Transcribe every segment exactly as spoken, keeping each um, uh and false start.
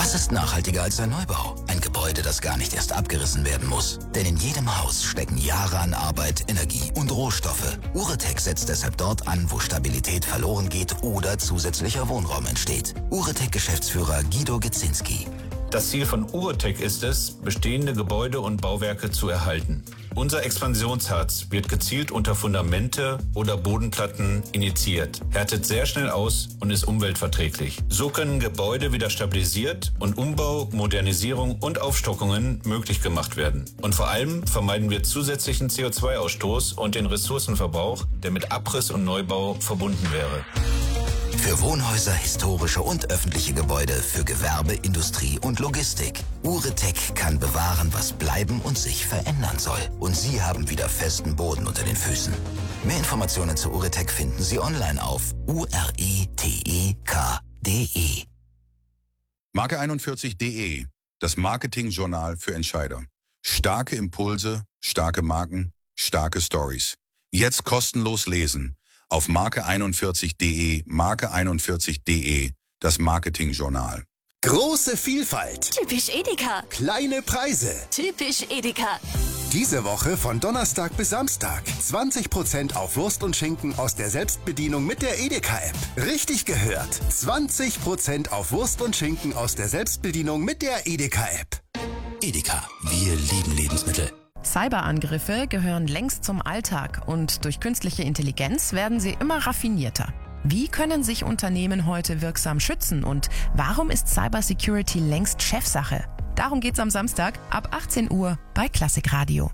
Was ist nachhaltiger als ein Neubau? Ein Gebäude, das gar nicht erst abgerissen werden muss. Denn in jedem Haus stecken Jahre an Arbeit, Energie und Rohstoffe. Uretech setzt deshalb dort an, wo Stabilität verloren geht oder zusätzlicher Wohnraum entsteht. Uretech-Geschäftsführer Guido Gezinski. Das Ziel von Uretech ist es, bestehende Gebäude und Bauwerke zu erhalten. Unser Expansionsharz wird gezielt unter Fundamente oder Bodenplatten initiiert, härtet sehr schnell aus und ist umweltverträglich. So können Gebäude wieder stabilisiert und Umbau, Modernisierung und Aufstockungen möglich gemacht werden. Und vor allem vermeiden wir zusätzlichen C O zwei Ausstoß und den Ressourcenverbrauch, der mit Abriss und Neubau verbunden wäre. Für Wohnhäuser, historische und öffentliche Gebäude, für Gewerbe, Industrie und Logistik. Uretech kann bewahren, was bleiben und sich verändern soll. Und Sie haben wieder festen Boden unter den Füßen. Mehr Informationen zu Uretech finden Sie online auf u r e t e k punkt d e. Marke einundvierzig punkt de, das Marketingjournal für Entscheider. Starke Impulse, starke Marken, starke Stories. Jetzt kostenlos lesen. Auf Marke einundvierzig punkt de, Marke einundvierzig punkt de, das Marketingjournal. Große Vielfalt. Typisch Edeka. Kleine Preise. Typisch Edeka. Diese Woche von Donnerstag bis Samstag. zwanzig Prozent auf Wurst und Schinken aus der Selbstbedienung mit der Edeka-App. Richtig gehört. zwanzig Prozent auf Wurst und Schinken aus der Selbstbedienung mit der Edeka-App. Edeka, wir lieben Lebensmittel. Cyberangriffe gehören längst zum Alltag und durch künstliche Intelligenz werden sie immer raffinierter. Wie können sich Unternehmen heute wirksam schützen und warum ist Cybersecurity längst Chefsache? Darum geht's am Samstag ab achtzehn Uhr bei Klassikradio.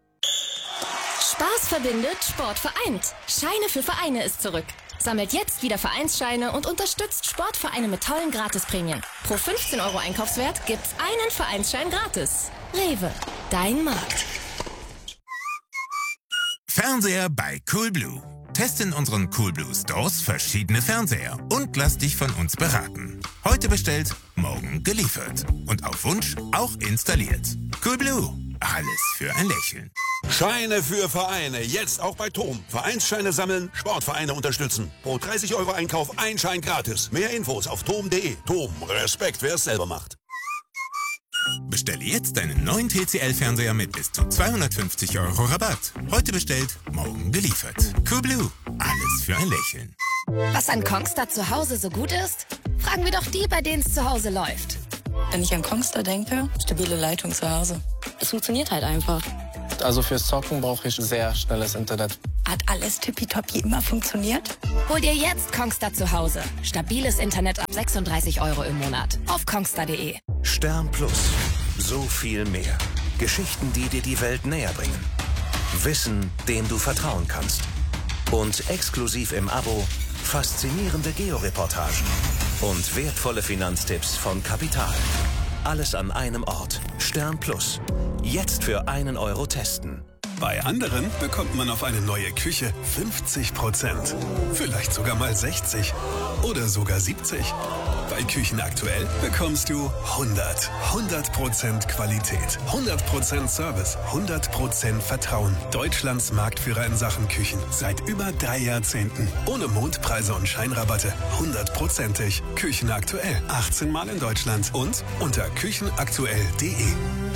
Spaß verbindet, Sport vereint. Scheine für Vereine ist zurück. Sammelt jetzt wieder Vereinsscheine und unterstützt Sportvereine mit tollen Gratisprämien. Pro fünfzehn Euro Einkaufswert gibt's einen Vereinsschein gratis. Rewe, dein Markt. Fernseher bei Coolblue. Teste in unseren Coolblue Stores verschiedene Fernseher und lass dich von uns beraten. Heute bestellt, morgen geliefert. Und auf Wunsch auch installiert. Coolblue. Alles für ein Lächeln. Scheine für Vereine, jetzt auch bei T O M. Vereinsscheine sammeln, Sportvereine unterstützen. Pro dreißig Euro Einkauf ein Schein gratis. Mehr Infos auf tom punkt de. T O M, Respekt, wer es selber macht. Bestelle jetzt deinen neuen T C L-Fernseher mit bis zu zweihundertfünfzig Euro Rabatt. Heute bestellt, morgen geliefert. Coolblue, alles für ein Lächeln. Was an Kongstar zu Hause so gut ist? Fragen wir doch die, bei denen es zu Hause läuft. Wenn ich an Kongstar denke, stabile Leitung zu Hause. Es funktioniert halt einfach. Also fürs Zocken brauche ich sehr schnelles Internet. Hat alles tippitoppi immer funktioniert? Hol dir jetzt Kongstar zu Hause. Stabiles Internet ab sechsunddreißig Euro im Monat. Auf kongstar punkt de. Stern Plus. So viel mehr. Geschichten, die dir die Welt näher bringen. Wissen, dem du vertrauen kannst. Und exklusiv im Abo faszinierende Georeportagen. Und wertvolle Finanztipps von Kapital. Alles an einem Ort. Stern Plus. Jetzt für einen Euro testen. Bei anderen bekommt man auf eine neue Küche fünfzig Prozent. Vielleicht sogar mal sechzig. Oder sogar siebzig. Bei Küchen aktuell bekommst du hundert. hundert Prozent Qualität. hundert Prozent Service. hundert Prozent Vertrauen. Deutschlands Marktführer in Sachen Küchen. Seit über drei Jahrzehnten. Ohne Mondpreise und Scheinrabatte. hundertprozentig. Küchen aktuell. achtzehn Mal in Deutschland. Und unter küchenaktuell punkt de.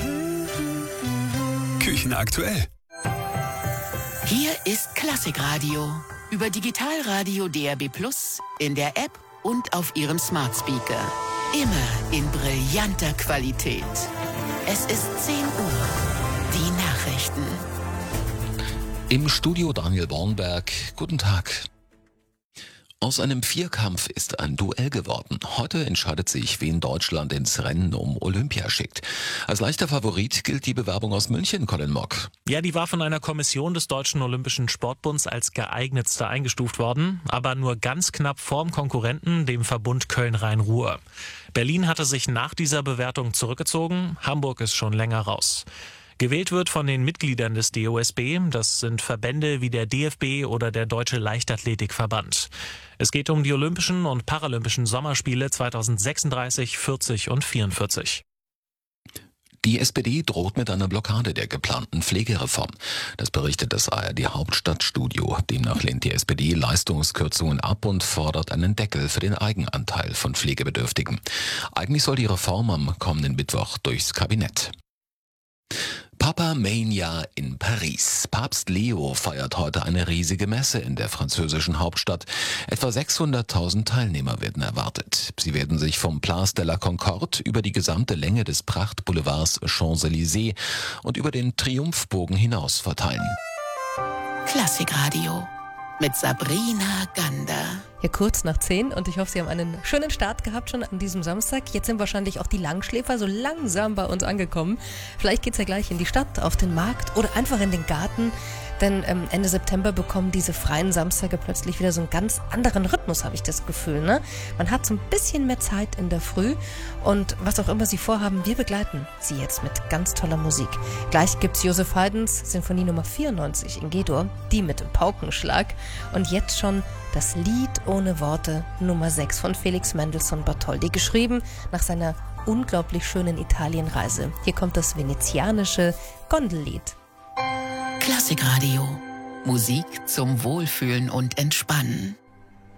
Küchen aktuell. Hier ist Klassikradio. Über Digitalradio D A B Plus, in der App und auf Ihrem Smart Speaker. Immer in brillanter Qualität. Es ist zehn Uhr. Die Nachrichten. Im Studio Daniel Bornberg. Guten Tag. Aus einem Vierkampf ist ein Duell geworden. Heute entscheidet sich, wen Deutschland ins Rennen um Olympia schickt. Als leichter Favorit gilt die Bewerbung aus München, Colin Mock. Ja, die war von einer Kommission des Deutschen Olympischen Sportbunds als geeignetste eingestuft worden, aber nur ganz knapp vorm Konkurrenten, dem Verbund Köln-Rhein-Ruhr. Berlin hatte sich nach dieser Bewertung zurückgezogen, Hamburg ist schon länger raus. Gewählt wird von den Mitgliedern des D O S B, das sind Verbände wie der D F B oder der Deutsche Leichtathletikverband. Es geht um die Olympischen und Paralympischen Sommerspiele zweitausendsechsunddreißig, vierzig und vierundvierzig. Die S P D droht mit einer Blockade der geplanten Pflegereform. Das berichtet das A R D-Hauptstadtstudio. Demnach lehnt die S P D Leistungskürzungen ab und fordert einen Deckel für den Eigenanteil von Pflegebedürftigen. Eigentlich soll die Reform am kommenden Mittwoch durchs Kabinett. Papa Mania in Paris. Papst Leo feiert heute eine riesige Messe in der französischen Hauptstadt. Etwa sechshunderttausend Teilnehmer werden erwartet. Sie werden sich vom Place de la Concorde über die gesamte Länge des Prachtboulevards Champs-Élysées und über den Triumphbogen hinaus verteilen. Klassikradio mit Sabrina Gander. Ja, kurz nach zehn und ich hoffe, Sie haben einen schönen Start gehabt schon an diesem Samstag. Jetzt sind wahrscheinlich auch die Langschläfer so langsam bei uns angekommen. Vielleicht geht's ja gleich in die Stadt, auf den Markt oder einfach in den Garten. Denn ähm, Ende September bekommen diese freien Samstage plötzlich wieder so einen ganz anderen Rhythmus, habe ich das Gefühl. Ne? Man hat so ein bisschen mehr Zeit in der Früh und was auch immer Sie vorhaben, wir begleiten Sie jetzt mit ganz toller Musik. Gleich gibt's Joseph Haydns Sinfonie Nummer vierundneunzig in G-Dur, die mit dem Paukenschlag. Und jetzt schon das Lied ohne Worte Nummer sechs von Felix Mendelssohn Bartholdy, geschrieben nach seiner unglaublich schönen Italienreise. Hier kommt das venezianische Gondellied. Klassikradio. Musik zum Wohlfühlen und Entspannen.